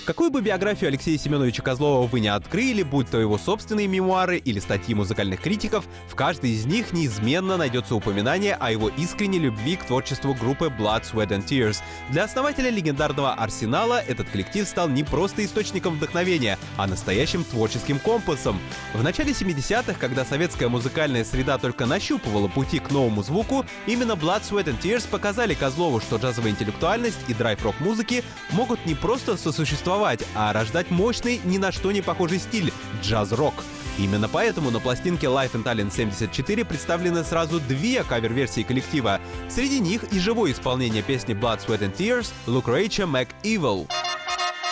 Какую бы биографию Алексея Семеновича Козлова вы не открыли, будь то его собственные мемуары или статьи музыкальных критиков, в каждой из них неизменно найдется упоминание о его искренней любви к творчеству группы Blood, Sweat and Tears. Для основателя легендарного «Арсенала» этот коллектив стал не просто источником вдохновения, а настоящим творческим компасом. В начале 70-х, когда советская музыкальная среда только нащупывала пути к новому звуку, именно Blood, Sweat and Tears показали Козлову, что джазовая интеллектуальность и драйв рок-музыки могут не просто сосуществовать, а рождать мощный, ни на что не похожий стиль — джаз-рок. Именно поэтому на пластинке Live in Tallinn 74 представлены сразу две кавер-версии коллектива. Среди них и живое исполнение песни Blood, Sweat and Tears Lucretia McEvil.